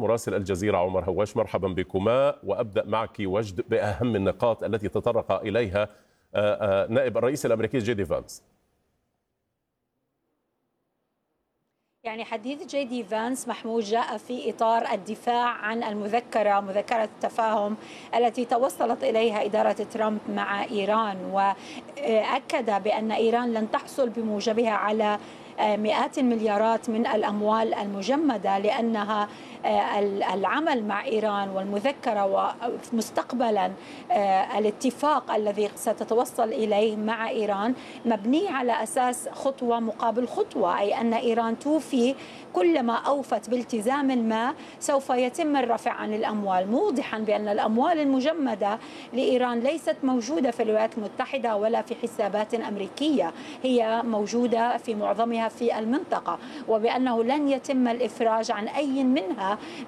مراسل الجزيرة عمر هواش، مرحبا بكما. وأبدأ معك وجد بأهم النقاط التي تطرق إليها نائب الرئيس الأمريكي جي دي فانس. يعني حديث جي دي فانس محمود جاء في إطار الدفاع عن مذكرة التفاهم التي توصلت إليها إدارة ترامب مع إيران، وأكد بأن إيران لن تحصل بموجبها على مئات المليارات من الأموال المجمدة، لأنها العمل مع إيران والمذكرة ومستقبلا الاتفاق الذي ستتوصل إليه مع إيران مبني على أساس خطوة مقابل خطوة، أي أن إيران توفي كلما أوفت بالتزام ما سوف يتم الرفع عن الأموال، موضحا بأن الأموال المجمدة لإيران ليست موجودة في الولايات المتحدة ولا في حسابات أمريكية، هي موجودة في معظمها في المنطقة، وبأنه لن يتم الإفراج عن أي منها